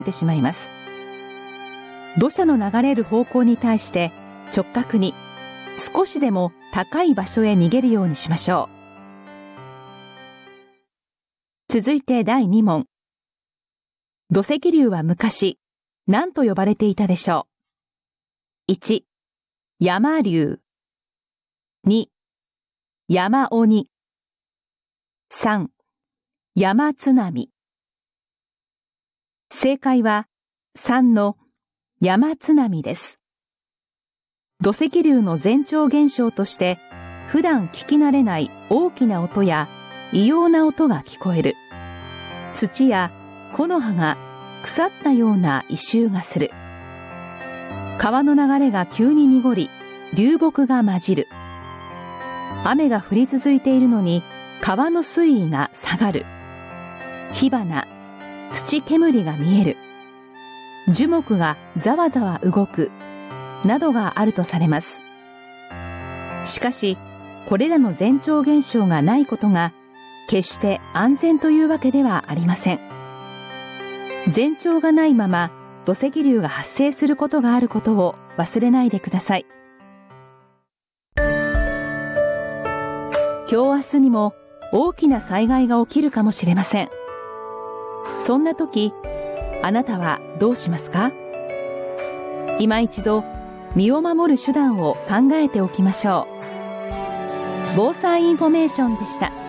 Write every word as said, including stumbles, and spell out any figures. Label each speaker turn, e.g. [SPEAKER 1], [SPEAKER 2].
[SPEAKER 1] ってしまいます。土砂の流れる方向に対して直角に少しでも高い場所へ逃げるようにしましょう。続いてだいに問。土石流は昔何と呼ばれていたでしょう。いち、山流。に、山鬼。さん、山津波。正解はさんの山津波です。土石流の前兆現象として普段聞き慣れない大きな音や異様な音が聞こえる。土や木の葉が腐ったような異臭がする。川の流れが急に濁り、流木が混じる。雨が降り続いているのに川の水位が下がる。火花、土煙が見える。樹木がざわざわ動く。などがあるとされます。しかし、これらの前兆現象がないことが決して安全というわけではありません。前兆がないまま土石流が発生することがあることを忘れないでください。今日明日にも大きな災害が起きるかもしれません。そんな時、あなたはどうしますか？今一度身を守る手段を考えておきましょう。防災インフォメーションでした。